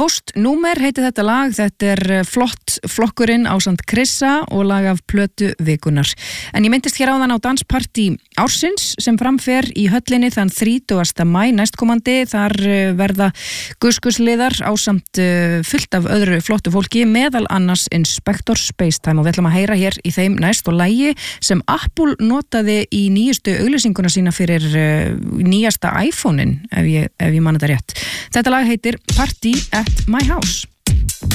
Postnúmer heitir þetta lag, þetta flott flokkurinn ásamt Krissa og lag af plötu vikunnar. En ég myndist hér áðan á danspartí ársins sem framfer í höllinni þann 30. maí næstkomandi. Þar verða guskusliðar ásamt fullt af öðru flottu fólki, meðal annars Inspector Spacetime, og við ætlum að heyra hér í þeim næst og lagi sem Apple notaði í nýjustu auglýsinguna sína fyrir nýjasta iPhone-in, ef ég man þetta rétt. Þetta lag heitir Party at My House.